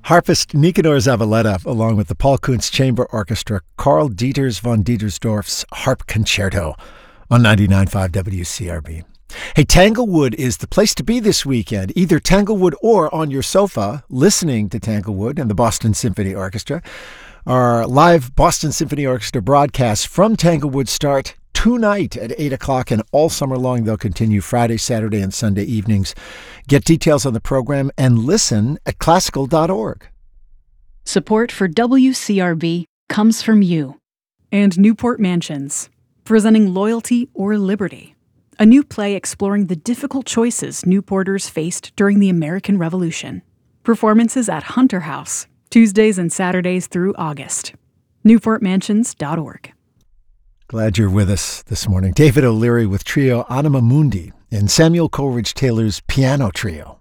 Harpist Nicanor Zavaleta, along with the Paul Kuntz Chamber Orchestra, Karl Dieters von Dietersdorf's Harp Concerto on 99.5 WCRB. Hey, Tanglewood is the place to be this weekend, either Tanglewood or on your sofa, listening to Tanglewood and the Boston Symphony Orchestra. Our live Boston Symphony Orchestra broadcasts from Tanglewood start tonight at 8 o'clock, and all summer long they'll continue Friday, Saturday, and Sunday evenings. Get details on the program and listen at classical.org. Support for WCRB comes from you. And Newport Mansions, presenting Loyalty or Liberty, a new play exploring the difficult choices Newporters faced during the American Revolution. Performances at Hunter House, Tuesdays and Saturdays through August. NewportMansions.org. Glad you're with us this morning. David O'Leary with trio Anima Mundi and Samuel Coleridge Taylor's Piano Trio.